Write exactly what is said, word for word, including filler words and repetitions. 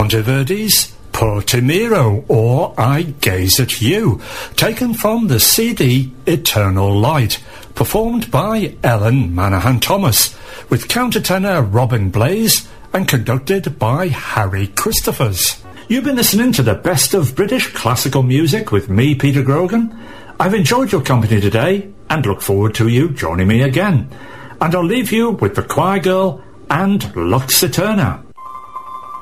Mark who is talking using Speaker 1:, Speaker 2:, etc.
Speaker 1: Monteverdi's Portimiro, or I Gaze at You, taken from the C D Eternal Light, performed by Ellen Manahan Thomas, with countertenor Robin Blaze and conducted by Harry Christophers. You've been listening to the best of British classical music with me, Peter Grogan. I've enjoyed your company today and look forward to you joining me again. And I'll leave you with the Choir Girl and Lux Eterna.